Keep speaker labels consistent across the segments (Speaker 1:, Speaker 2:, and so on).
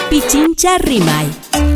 Speaker 1: Pichincha Rimay.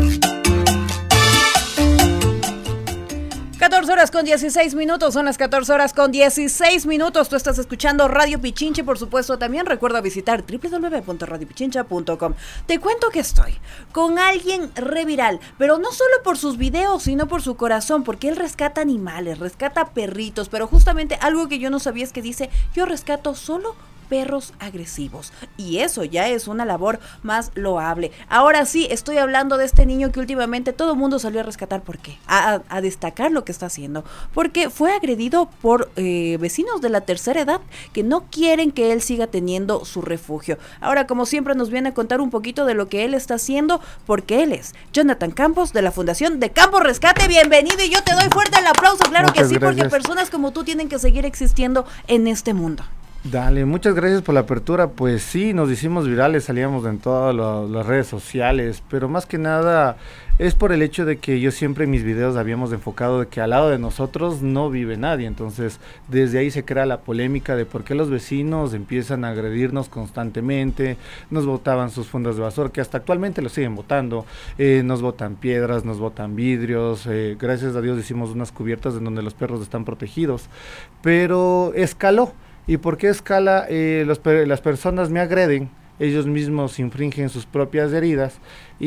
Speaker 2: 14 horas con 16 minutos, son las 14 horas con 16 minutos. Tú estás escuchando Radio Pichincha, por supuesto. También recuerda visitar www.radiopichincha.com. Te cuento que estoy con alguien reviral, pero no solo por sus videos, sino por su corazón, porque él rescata animales, rescata perritos, pero justamente algo que yo no sabía es que dice: yo rescato solo perros agresivos, y eso ya es una labor más loable. Ahora sí, estoy hablando de este niño que últimamente todo el mundo salió a rescatar. ¿Por qué? A destacar lo que está haciendo, porque fue agredido por vecinos de la tercera edad que no quieren que él siga teniendo su refugio. Ahora, como siempre, nos viene a contar un poquito de lo que él está haciendo, porque él es Jonathan Campos, de la Fundación de Campos Rescate. Bienvenido, y yo te doy fuerte el aplauso. Claro que sí, porque personas como tú tienen que seguir existiendo en este mundo.
Speaker 3: Dale, muchas gracias por la apertura. Pues sí, nos hicimos virales, salíamos en todas las redes sociales, pero más que nada es por el hecho de que yo siempre en mis videos habíamos enfocado de que al lado de nosotros no vive nadie. Entonces desde ahí se crea la polémica de por qué los vecinos empiezan a agredirnos constantemente. Nos botaban sus fundas de basura, que hasta actualmente lo siguen botando, nos botan piedras, nos botan vidrios, gracias a Dios hicimos unas cubiertas en donde los perros están protegidos, pero escaló. ¿Y por qué escala? Las personas me agreden, ellos mismos infringen sus propias heridas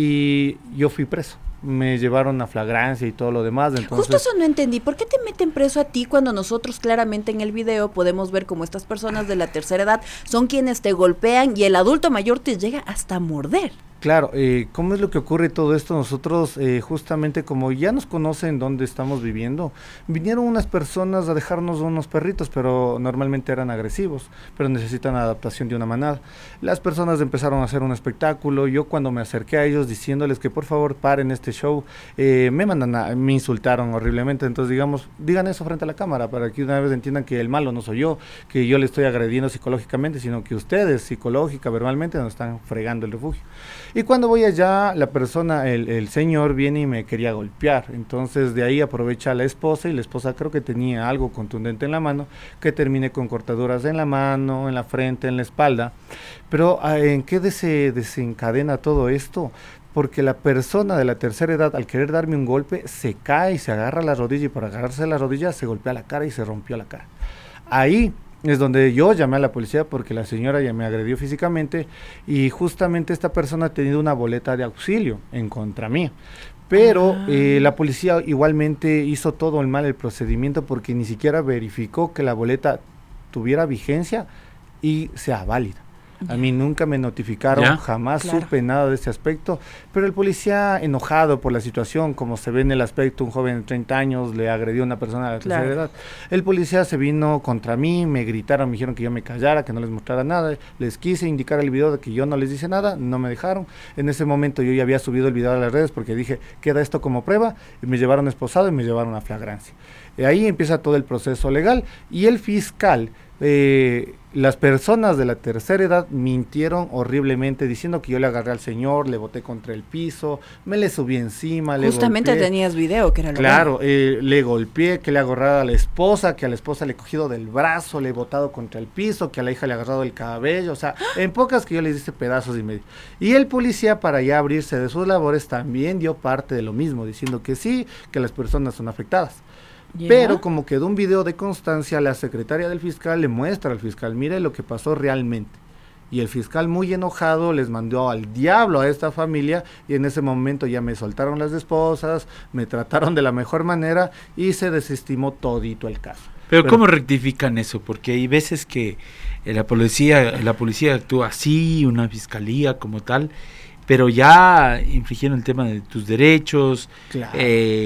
Speaker 3: y yo fui preso. Me llevaron a flagrancia y todo lo demás. Entonces,
Speaker 2: justo eso no entendí. ¿Por qué te meten preso a ti cuando nosotros claramente en el video podemos ver cómo estas personas de la tercera edad son quienes te golpean y el adulto mayor te llega hasta a morder?
Speaker 3: Claro, ¿cómo es lo que ocurre todo esto? Nosotros, justamente como ya nos conocen dónde estamos viviendo, vinieron unas personas a dejarnos unos perritos, pero normalmente eran agresivos, pero necesitan adaptación de una manada. Las personas empezaron a hacer un espectáculo. Yo cuando me acerqué a ellos diciéndoles que por favor paren este show, me insultaron horriblemente. Entonces digan eso frente a la cámara para que una vez entiendan que el malo no soy yo, que yo le estoy agrediendo psicológicamente, sino que ustedes psicológica, verbalmente nos están fregando el refugio. Y cuando voy allá, la persona, el señor viene y me quería golpear. Entonces de ahí aprovecha la esposa, y la esposa creo que tenía algo contundente en la mano, que terminé con cortaduras en la mano, en la frente, en la espalda. Pero ¿en qué se desencadena todo esto? Porque la persona de la tercera edad, al querer darme un golpe, se cae y se agarra la rodilla, y por agarrarse a la rodilla se golpea la cara y se rompió la cara. Ahí es donde yo llamé a la policía, porque la señora ya me agredió físicamente, y justamente esta persona ha tenido una boleta de auxilio en contra mía. Pero la policía igualmente hizo todo el procedimiento, porque ni siquiera verificó que la boleta tuviera vigencia y sea válida. A mí nunca me notificaron, jamás supe nada de ese aspecto, pero el policía, enojado por la situación, como se ve en el aspecto, un joven de 30 años le agredió a una persona de la tercera edad, el policía se vino contra mí, me gritaron, me dijeron que yo me callara, que no les mostrara nada. Les quise indicar el video de que yo no les hice nada, no me dejaron. En ese momento yo ya había subido el video a las redes, porque dije, queda esto como prueba, y me llevaron esposado y me llevaron a flagrancia. Ahí empieza todo el proceso legal, y el fiscal, las personas de la tercera edad mintieron horriblemente, diciendo que yo le agarré al señor, le boté contra el piso, me le subí encima,
Speaker 2: justamente le golpeé. Tenías video, que era lo
Speaker 3: claro, le golpeé, que le agarraba a la esposa, que a la esposa le he cogido del brazo, le he botado contra el piso, que a la hija le he agarrado el cabello, o sea, en pocas que yo les hice pedazos y medio. Y el policía, para ya abrirse de sus labores, también dio parte de lo mismo, diciendo que sí, que las personas son afectadas. Pero como quedó un video de constancia, la secretaria del fiscal le muestra al fiscal, mire lo que pasó realmente. Y el fiscal, muy enojado, les mandó al diablo a esta familia, y en ese momento ya me soltaron las esposas, me trataron de la mejor manera y se desestimó todito el caso.
Speaker 4: Pero ¿cómo rectifican eso? Porque hay veces que la policía actúa así, una fiscalía como tal, pero ya infringieron el tema de tus derechos,
Speaker 3: claro.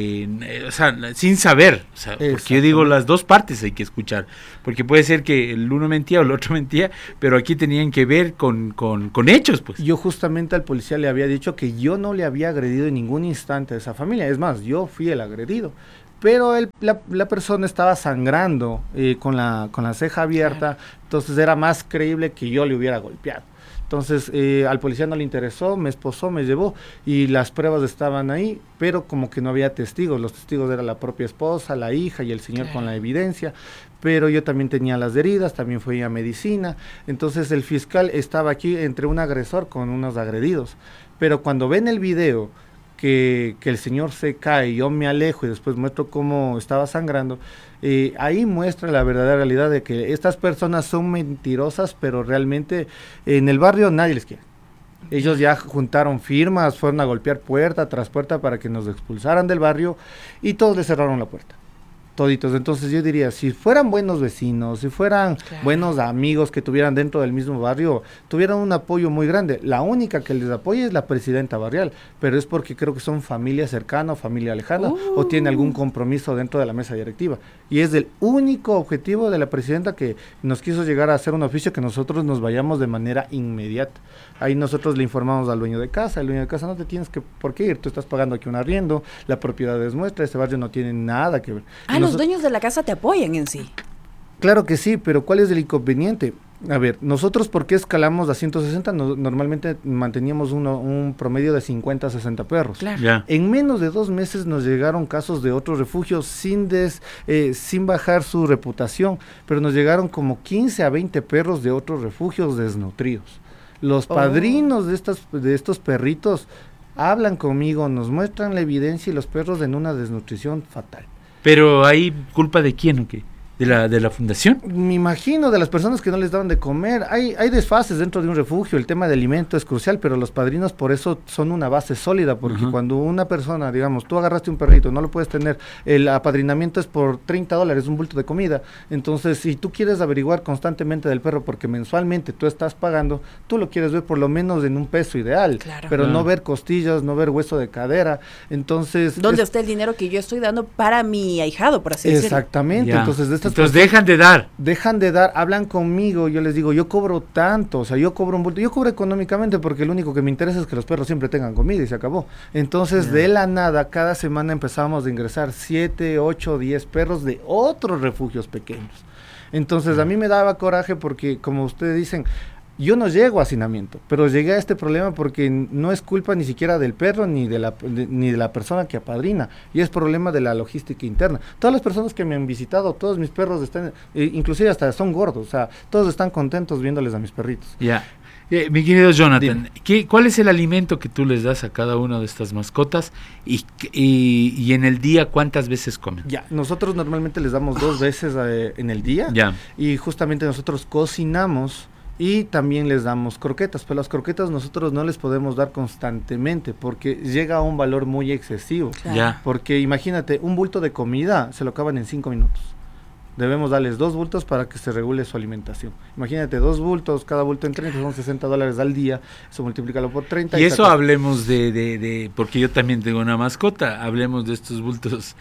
Speaker 4: O sea, sin saber, o sea, porque yo digo, las dos partes hay que escuchar, porque puede ser que el uno mentía o el otro mentía, pero aquí tenían que ver con hechos, pues.
Speaker 3: Yo justamente al policía le había dicho que yo no le había agredido en ningún instante a esa familia, es más, yo fui el agredido. Pero la persona estaba sangrando, con la ceja abierta, entonces era más creíble que yo le hubiera golpeado. Entonces al policía no le interesó, me esposó, me llevó y las pruebas estaban ahí, pero como que no había testigos. Los testigos eran la propia esposa, la hija y el señor con la evidencia. Pero yo también tenía las heridas, también fui a medicina. Entonces el fiscal estaba aquí entre un agresor con unos agredidos. Pero cuando ven el video que el señor se cae, yo me alejo y después muestro cómo estaba sangrando, ahí muestra la verdadera realidad de que estas personas son mentirosas, pero realmente en el barrio nadie les quiere. Ellos ya juntaron firmas, fueron a golpear puerta tras puerta para que nos expulsaran del barrio y todos le cerraron la puerta. Toditos. Entonces yo diría, si fueran buenos vecinos, si fueran buenos amigos que tuvieran dentro del mismo barrio, tuvieran un apoyo muy grande. La única que les apoya es la presidenta barrial, pero es porque creo que son familia cercana o familia lejana o tiene algún compromiso dentro de la mesa directiva. Y es el único objetivo de la presidenta que nos quiso llegar a hacer un oficio que nosotros nos vayamos de manera inmediata. Ahí nosotros le informamos al dueño de casa, el dueño de casa no te tienes por qué ir, tú estás pagando aquí un arriendo, la propiedad es nuestra, este barrio no tiene nada que ver.
Speaker 2: Los dueños de la casa te apoyan en sí.
Speaker 3: Claro que sí, pero ¿cuál es el inconveniente? A ver, nosotros ¿por qué escalamos a 160? Normalmente manteníamos un promedio de 50 a 60 perros.
Speaker 2: Claro.
Speaker 3: En menos de 2 meses nos llegaron casos de otros refugios sin bajar su reputación, pero nos llegaron como 15 a 20 perros de otros refugios desnutridos. Los padrinos de estos perritos hablan conmigo, nos muestran la evidencia y los perros en una desnutrición fatal.
Speaker 4: Pero ¿hay culpa de quién o qué? ¿De la fundación?
Speaker 3: Me imagino de las personas que no les daban de comer. Hay desfases dentro de un refugio, el tema de alimento es crucial, pero los padrinos por eso son una base sólida, porque cuando una persona, digamos, tú agarraste un perrito, no lo puedes tener, el apadrinamiento es por $30, un bulto de comida. Entonces, si tú quieres averiguar constantemente del perro, porque mensualmente tú estás pagando, tú lo quieres ver por lo menos en un peso ideal, pero no ver costillas, no ver hueso de cadera. Entonces,
Speaker 2: ¿dónde está el dinero que yo estoy dando para mi ahijado, por así decirlo?
Speaker 3: Exactamente.
Speaker 4: Entonces dejan de dar,
Speaker 3: hablan conmigo, yo les digo, yo cobro tanto, o sea, yo cobro un bulto, yo cobro económicamente porque lo único que me interesa es que los perros siempre tengan comida y se acabó. Entonces, de la nada, cada semana empezábamos a ingresar 7, 8, 10 perros de otros refugios pequeños. Entonces, a mí me daba coraje porque, como ustedes dicen, yo no llego a hacinamiento, pero llegué a este problema porque no es culpa ni siquiera del perro ni de la persona que apadrina, y es problema de la logística interna. Todas las personas que me han visitado, todos mis perros están, inclusive hasta son gordos, o sea, todos están contentos viéndoles a mis perritos.
Speaker 4: Ya. Mi querido Jonathan, ¿cuál es el alimento que tú les das a cada una de estas mascotas y en el día cuántas veces comen?
Speaker 3: Ya, nosotros normalmente les damos 2 veces en el día, y justamente nosotros cocinamos y también les damos croquetas, pero las croquetas nosotros no les podemos dar constantemente porque llega a un valor muy excesivo. Porque imagínate, un bulto de comida se lo acaban en 5 minutos. Debemos darles 2 bultos para que se regule su alimentación. Imagínate, 2 bultos, cada bulto en 30 son $60 al día, eso multiplícalo por 30.
Speaker 4: Y eso hablemos porque yo también tengo una mascota, hablemos de estos bultos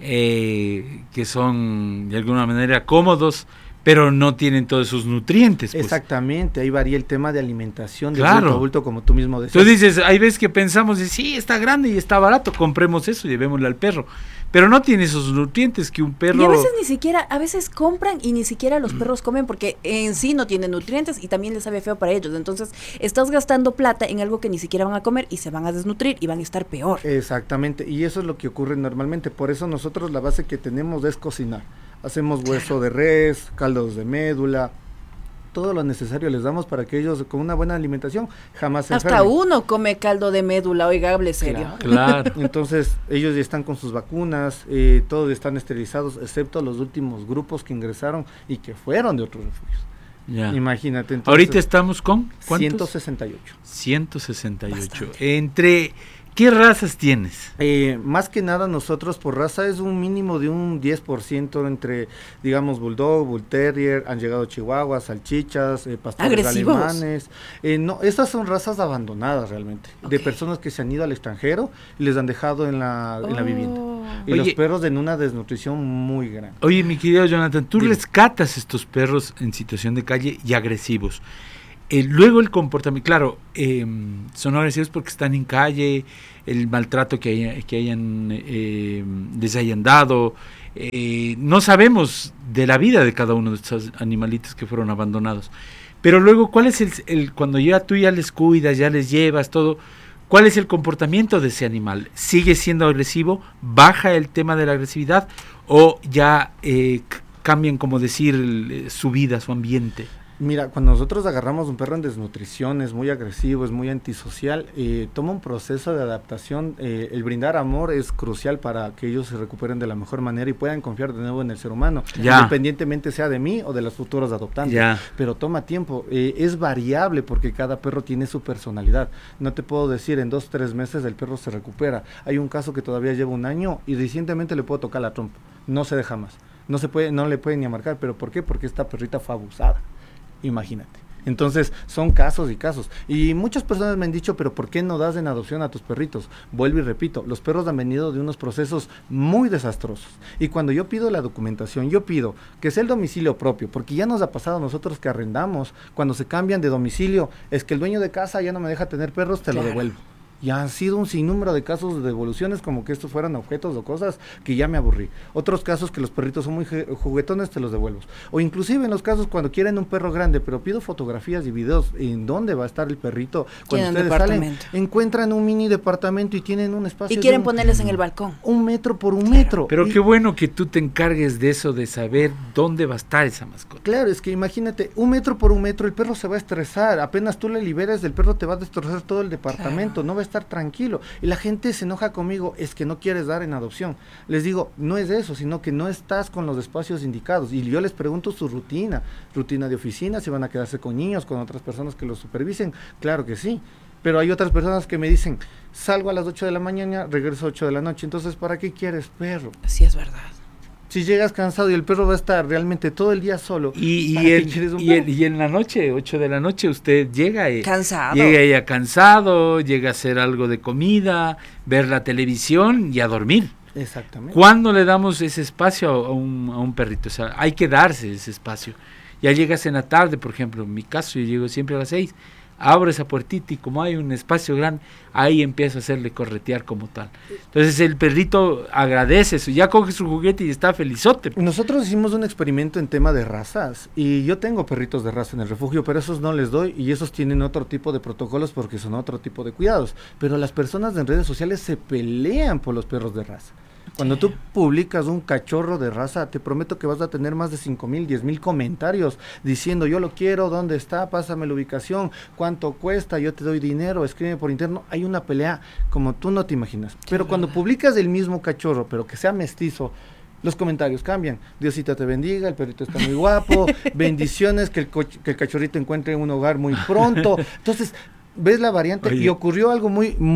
Speaker 4: que son de alguna manera cómodos, pero no tienen todos esos nutrientes. Pues.
Speaker 3: Exactamente, ahí varía el tema de alimentación de bulto a bulto, como tú mismo decías.
Speaker 4: Tú dices, hay veces que pensamos, sí, está grande y está barato, compremos eso y llevémosle al perro. Pero no tiene esos nutrientes que un perro...
Speaker 2: Y a veces ni siquiera, a veces compran y ni siquiera los perros comen porque en sí no tienen nutrientes y también les sabe feo para ellos. Entonces, estás gastando plata en algo que ni siquiera van a comer y se van a desnutrir y van a estar peor.
Speaker 3: Exactamente, y eso es lo que ocurre normalmente. Por eso nosotros la base que tenemos es cocinar. Hacemos hueso de res, caldos de médula, todo lo necesario les damos para que ellos con una buena alimentación jamás se enfermen.
Speaker 2: Hasta uno come caldo de médula, oiga, hable serio.
Speaker 4: Claro.
Speaker 3: Entonces ellos ya están con sus vacunas, todos están esterilizados, excepto los últimos grupos que ingresaron y que fueron de otros refugios.
Speaker 4: Ya.
Speaker 3: Imagínate. Entonces,
Speaker 4: ahorita estamos con ¿cuántos?
Speaker 3: 168.
Speaker 4: 168.
Speaker 2: Bastante.
Speaker 4: Entre... ¿Qué razas tienes?
Speaker 3: Más que nada nosotros por raza es un mínimo de un 10% entre, digamos, Bulldog, Bull Terrier, han llegado chihuahuas, salchichas, pastores alemanes. No, estas son razas abandonadas realmente, de personas que se han ido al extranjero y les han dejado en la vivienda. Y los perros en una desnutrición muy grande.
Speaker 4: Oye, mi querido Jonathan, tú rescatas estos perros en situación de calle y agresivos. Luego el comportamiento, claro, son agresivos porque están en calle, el maltrato que les hayan dado, no sabemos de la vida de cada uno de estos animalitos que fueron abandonados, Pero luego, ¿cuál es cuando ya tú ya les cuidas, ya les llevas todo, cuál es el comportamiento de ese animal? ¿Sigue siendo agresivo? ¿Baja el tema de la agresividad? ¿O ya cambian, como decir, su vida, su ambiente?
Speaker 3: Mira, cuando nosotros agarramos un perro en desnutrición, es muy agresivo, es muy antisocial, toma un proceso de adaptación. El brindar amor es crucial para que ellos se recuperen de la mejor manera y puedan confiar de nuevo en el ser humano, independientemente sea de mí o de los futuros adoptantes. Pero toma tiempo, es variable porque cada perro tiene su personalidad. No te puedo decir en 2-3 meses el perro se recupera. Hay un caso que todavía lleva 1 año y recientemente le puedo tocar la trompa, no se deja más. No le pueden ni marcar, ¿pero por qué? Porque esta perrita fue abusada. Imagínate. Entonces, son casos y casos. Y muchas personas me han dicho, pero ¿por qué no das en adopción a tus perritos? Vuelvo y repito, los perros han venido de unos procesos muy desastrosos. Y cuando yo pido la documentación, yo pido que sea el domicilio propio, porque ya nos ha pasado a nosotros que arrendamos, cuando se cambian de domicilio, es que el dueño de casa ya no me deja tener perros, te lo devuelvo. Y han sido un sinnúmero de casos de devoluciones, como que estos fueran objetos o cosas que ya me aburrí. Otros casos que los perritos son muy juguetones, te los devuelvo. O inclusive en los casos cuando quieren un perro grande, pero pido fotografías y videos en dónde va a estar el perrito. Cuando ustedes salen, encuentran un mini departamento y tienen un espacio.
Speaker 2: Y quieren ponerles en el balcón.
Speaker 3: 1 metro por 1 metro.
Speaker 4: Pero qué bueno que tú te encargues de eso, de saber dónde va a estar esa mascota.
Speaker 3: Claro, es que imagínate, 1 metro por 1 metro, el perro se va a estresar. Apenas tú le liberes, el perro te va a destrozar todo el departamento. No va a estar tranquilo, y la gente se enoja conmigo, es que no quieres dar en adopción. Les digo, no es eso, sino que no estás con los espacios indicados, y yo les pregunto su rutina de oficina, si van a quedarse con niños, con otras personas que los supervisen. Claro que sí, pero hay otras personas que me dicen, salgo a las 8 de la mañana, regreso a 8 de la noche, entonces ¿para qué quieres perro?
Speaker 2: Así es verdad.
Speaker 3: Si llegas cansado y el perro va a estar realmente todo el día solo.
Speaker 4: Y en la noche, 8 de la noche, usted llega
Speaker 2: cansado.
Speaker 4: Llega ya cansado, llega a hacer algo de comida, ver la televisión y a dormir.
Speaker 3: Exactamente.
Speaker 4: ¿Cuándo le damos ese espacio a un perrito? O sea, hay que darse ese espacio. Ya llegas en la tarde, por ejemplo, en mi caso, yo llego siempre a las 6. Abro esa puertita y como hay un espacio grande, ahí empiezo a hacerle corretear como tal. Entonces el perrito agradece eso, ya coge su juguete y está felizote.
Speaker 3: Nosotros hicimos un experimento en tema de razas y yo tengo perritos de raza en el refugio, pero esos no les doy y esos tienen otro tipo de protocolos porque son otro tipo de cuidados. Pero las personas en redes sociales se pelean por los perros de raza. Cuando tú publicas un cachorro de raza, te prometo que vas a tener más de 5,000, 10,000 comentarios diciendo yo lo quiero, dónde está, pásame la ubicación, cuánto cuesta, yo te doy dinero, escríbeme por interno. Hay una pelea como tú no te imaginas. Pero cuando publicas el mismo cachorro, pero que sea mestizo, los comentarios cambian. Diosita te bendiga, el perrito está muy guapo, bendiciones, que el cachorrito encuentre un hogar muy pronto. Entonces, ves la variante. Oye. Y ocurrió algo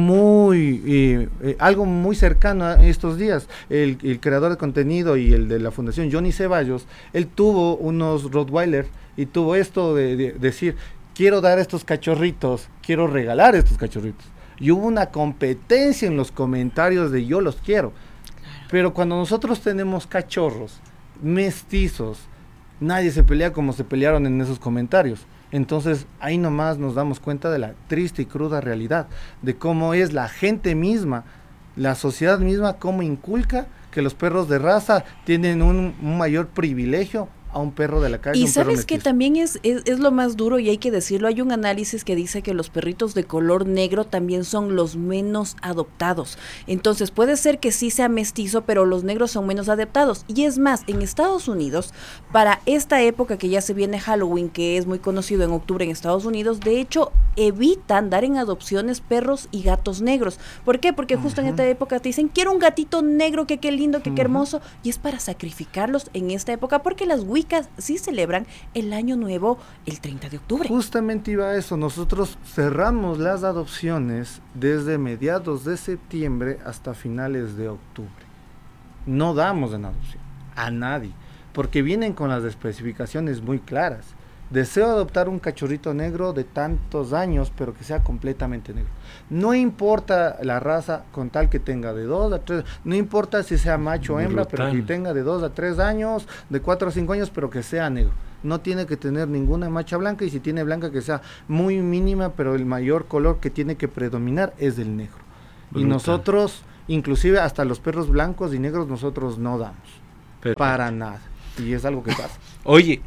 Speaker 3: algo muy cercano a estos días. El creador de contenido y el de la fundación, Johnny Ceballos, él tuvo unos Rottweiler y tuvo esto de decir, quiero dar estos cachorritos, quiero regalar estos cachorritos. Y hubo una competencia en los comentarios de yo los quiero. Pero cuando nosotros tenemos cachorros mestizos, nadie se pelea como se pelearon en esos comentarios. Entonces ahí nomás nos damos cuenta de la triste y cruda realidad, de cómo es la gente misma, la sociedad misma, cómo inculca que los perros de raza tienen un mayor privilegio a un perro de la calle.
Speaker 2: Y sabes que también es lo más duro y hay que decirlo, hay un análisis que dice que los perritos de color negro también son los menos adoptados. Entonces puede ser que sí sea mestizo, pero los negros son menos adoptados. Y es más, en Estados Unidos, para esta época que ya se viene Halloween, que es muy conocido en octubre en Estados Unidos, de hecho evitan dar en adopciones perros y gatos negros. ¿Por qué? Porque justo en esta época te dicen, quiero un gatito negro, que qué lindo, que qué hermoso, y es para sacrificarlos en esta época, porque las Wiccas sí celebran el año nuevo el 30 de octubre.
Speaker 3: Justamente iba a eso, nosotros cerramos las adopciones desde mediados de septiembre hasta finales de octubre. No damos en adopción a nadie, porque vienen con las especificaciones muy claras. Deseo adoptar un cachorrito negro de tantos años, pero que sea completamente negro. No importa la raza, con tal que tenga de 2 a 3, no importa si sea macho o hembra, pero que tenga de 2 a 3 años, de 4 a 5 años, pero que sea negro. No tiene que tener ninguna mancha blanca, y si tiene blanca que sea muy mínima, pero el mayor color que tiene que predominar es el negro. Brutal. Y nosotros, inclusive hasta los perros blancos y negros, nosotros no damos. Para nada. Y es algo que pasa.
Speaker 4: Oye,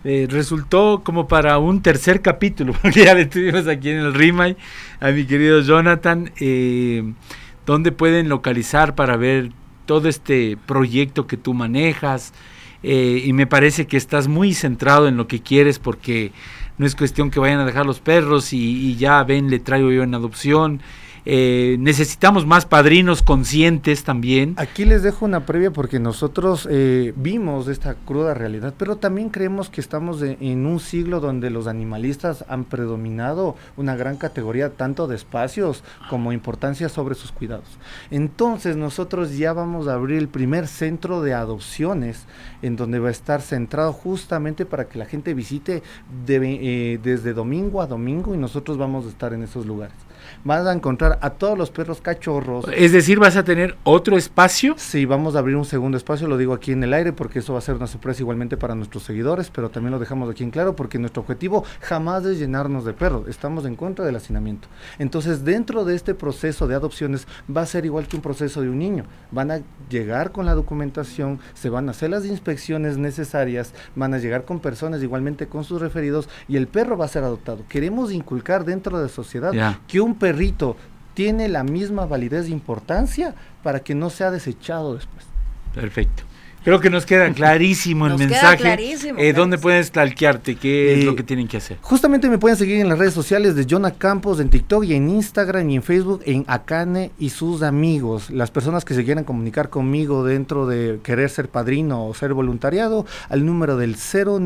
Speaker 4: resultó como para un tercer capítulo, porque ya le tuvimos aquí en el Rimay a mi querido Jonathan, donde pueden localizar para ver todo este proyecto que tú manejas, y me parece que estás muy centrado en lo que quieres, porque no es cuestión que vayan a dejar los perros y ya ven, le traigo yo en adopción. Necesitamos más padrinos conscientes también.
Speaker 3: Aquí les dejo una previa porque nosotros vimos esta cruda realidad, pero también creemos que estamos en un siglo donde los animalistas han predominado una gran categoría tanto de espacios como importancia sobre sus cuidados. Entonces nosotros ya vamos a abrir el primer centro de adopciones en donde va a estar centrado justamente para que la gente visite desde domingo a domingo, y nosotros vamos a estar en esos lugares. Vas a encontrar a todos los perros cachorros.
Speaker 4: Es decir, ¿vas a tener otro espacio?
Speaker 3: Sí, vamos a abrir un segundo espacio, lo digo aquí en el aire porque eso va a ser una sorpresa igualmente para nuestros seguidores, pero también lo dejamos aquí en claro porque nuestro objetivo jamás es llenarnos de perros, estamos en contra del hacinamiento. Entonces, dentro de este proceso de adopciones va a ser igual que un proceso de un niño. Van a llegar con la documentación, se van a hacer las inspecciones necesarias, van a llegar con personas igualmente con sus referidos y el perro va a ser adoptado. Queremos inculcar dentro de la sociedad que un perrito tiene la misma validez e importancia para que no sea desechado después.
Speaker 4: Perfecto. Creo que nos queda clarísimo el mensaje.
Speaker 2: Clarísimo,
Speaker 4: ¿Dónde pueden stalkearte? ¿Qué es lo que tienen que hacer?
Speaker 3: Justamente me pueden seguir en las redes sociales de Jonah Campos, en TikTok y en Instagram y en Facebook, en Akane y sus amigos. Las personas que se quieran comunicar conmigo dentro de querer ser padrino o ser voluntariado, al número del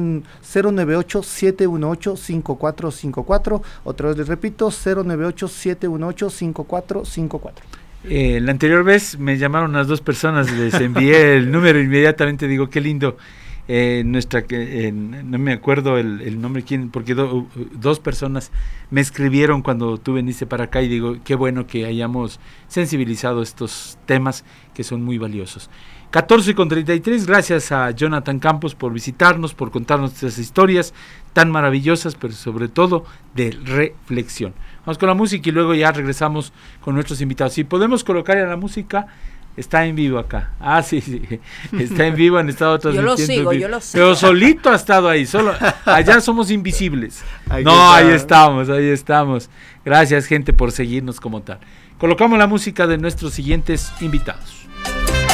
Speaker 3: 098-718-5454. Otra vez les repito, 098-718-5454.
Speaker 4: La anterior vez me llamaron las dos personas, les envié el número inmediatamente, digo, qué lindo, no me acuerdo el nombre, porque dos personas me escribieron cuando tú viniste para acá y digo, qué bueno que hayamos sensibilizado estos temas que son muy valiosos. 14:33, gracias a Jonathan Campos por visitarnos, por contarnos estas historias tan maravillosas, pero sobre todo de reflexión. Vamos con la música y luego ya regresamos con nuestros invitados. Si podemos colocar ya la música, está en vivo acá. Sí, está en vivo, han estado transmitiendo.
Speaker 2: Yo lo sigo.
Speaker 4: Pero solito ha estado ahí, allá somos invisibles. Ahí estamos. Gracias, gente, por seguirnos como tal. Colocamos la música de nuestros siguientes invitados.